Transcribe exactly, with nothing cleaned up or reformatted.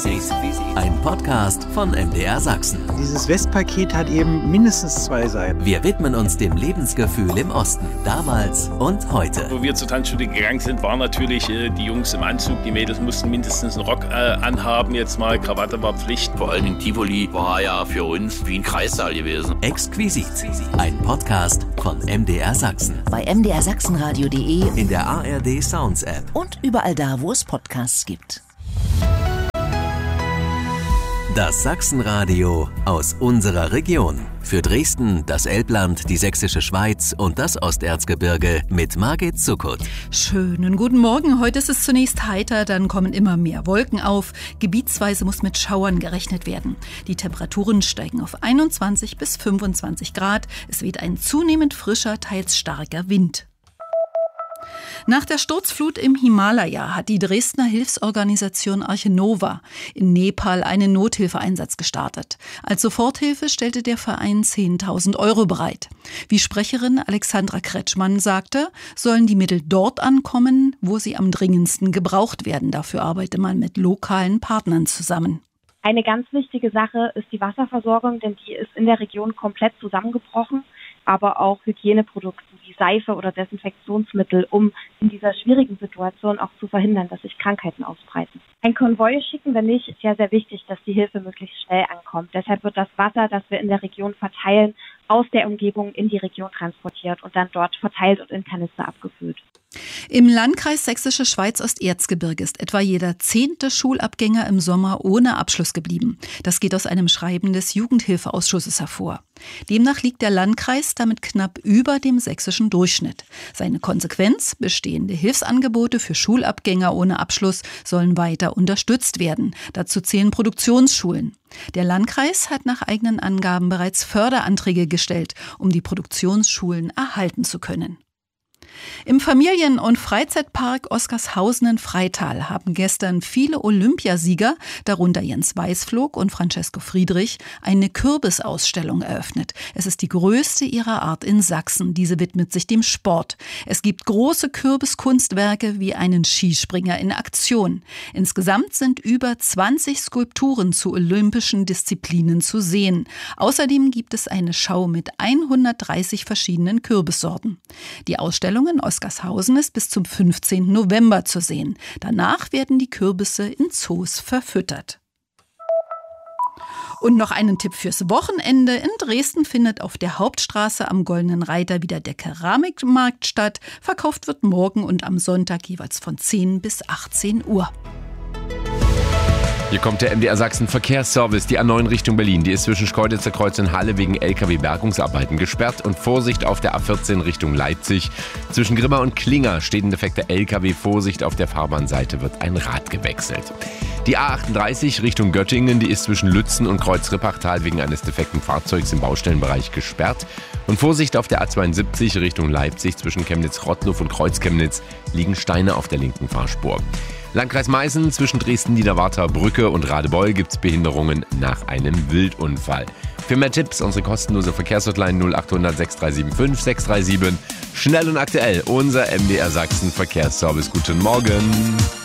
Ein Podcast von M D R Sachsen. Dieses Westpaket hat eben mindestens zwei Seiten. Wir widmen uns dem Lebensgefühl im Osten, damals und heute. Wo wir zur Tanzschule gegangen sind, waren natürlich äh, die Jungs im Anzug. Die Mädels mussten mindestens einen Rock äh, anhaben. Jetzt mal Krawatte war Pflicht. Vor allen Dingen Tivoli war ja für uns wie ein Kreissaal gewesen. Exquisit. Ein Podcast von M D R Sachsen. Bei m d r sachsenradio punkt d e, In der A R D Sounds App und überall da, wo es Podcasts gibt. Das Sachsenradio aus unserer Region. Für Dresden, das Elbland, die Sächsische Schweiz und das Osterzgebirge mit Margit Zuckut. Schönen guten Morgen. Heute ist es zunächst heiter, dann kommen immer mehr Wolken auf. Gebietsweise muss mit Schauern gerechnet werden. Die Temperaturen steigen auf einundzwanzig bis fünfundzwanzig Grad. Es weht ein zunehmend frischer, teils starker Wind. Nach der Sturzflut im Himalaya hat die Dresdner Hilfsorganisation Arche Nova in Nepal einen Nothilfeeinsatz gestartet. Als Soforthilfe stellte der Verein zehntausend Euro bereit. Wie Sprecherin Alexandra Kretschmann sagte, sollen die Mittel dort ankommen, wo sie am dringendsten gebraucht werden. Dafür arbeite man mit lokalen Partnern zusammen. Eine ganz wichtige Sache ist die Wasserversorgung, denn die ist in der Region komplett zusammengebrochen. Aber auch Hygieneprodukte wie Seife oder Desinfektionsmittel, um in dieser schwierigen Situation auch zu verhindern, dass sich Krankheiten ausbreiten. Ein Konvoi schicken wir nicht, ist ja sehr wichtig, dass die Hilfe möglichst schnell ankommt. Deshalb wird das Wasser, das wir in der Region verteilen, aus der Umgebung in die Region transportiert und dann dort verteilt und in Kanister abgefüllt. Im Landkreis Sächsische Schweiz-Osterzgebirge ist etwa jeder zehnte Schulabgänger im Sommer ohne Abschluss geblieben. Das geht aus einem Schreiben des Jugendhilfeausschusses hervor. Demnach liegt der Landkreis damit knapp über dem sächsischen Durchschnitt. Seine Konsequenz: bestehende Hilfsangebote für Schulabgänger ohne Abschluss sollen weiter unterstützt werden. Dazu zählen Produktionsschulen. Der Landkreis hat nach eigenen Angaben bereits Förderanträge gestellt, um die Produktionsschulen erhalten zu können. Im Familien- und Freizeitpark Oskarshausen in Freital haben gestern viele Olympiasieger, darunter Jens Weißflog und Francesco Friedrich, eine Kürbisausstellung eröffnet. Es ist die größte ihrer Art in Sachsen. Diese widmet sich dem Sport. Es gibt große Kürbiskunstwerke wie einen Skispringer in Aktion. Insgesamt sind über zwanzig Skulpturen zu olympischen Disziplinen zu sehen. Außerdem gibt es eine Schau mit hundertdreißig verschiedenen Kürbissorten. Die Ausstellung in Oskarshausen ist bis zum fünfzehnten November zu sehen. Danach werden die Kürbisse in Zoos verfüttert. Und noch einen Tipp fürs Wochenende. In Dresden findet auf der Hauptstraße am Goldenen Reiter wieder der Keramikmarkt statt. Verkauft wird morgen und am Sonntag jeweils von zehn bis achtzehn Uhr. Hier kommt der M D R Sachsen Verkehrsservice. Die A neun Richtung Berlin, die ist zwischen Schkeuditzer Kreuz und Halle wegen L K W-Bergungsarbeiten gesperrt. Und Vorsicht auf der A vierzehn Richtung Leipzig. Zwischen Grimma und Klinger steht ein defekter L K W. Vorsicht, auf der Fahrbahnseite wird ein Rad gewechselt. Die A achtunddreißig Richtung Göttingen, die ist zwischen Lützen und Kreuz-Rippachtal wegen eines defekten Fahrzeugs im Baustellenbereich gesperrt. Und Vorsicht auf der A zweiundsiebzig Richtung Leipzig, zwischen Chemnitz-Rottluff und Kreuz-Chemnitz liegen Steine auf der linken Fahrspur. Landkreis Meißen, zwischen Dresden-Niederwarter Brücke und Radebeul gibt es Behinderungen nach einem Wildunfall. Für mehr Tipps unsere kostenlose Verkehrshotline null acht hundert sechs drei sieben fünf sechs drei sieben. Schnell und aktuell unser M D R Sachsen Verkehrsservice. Guten Morgen.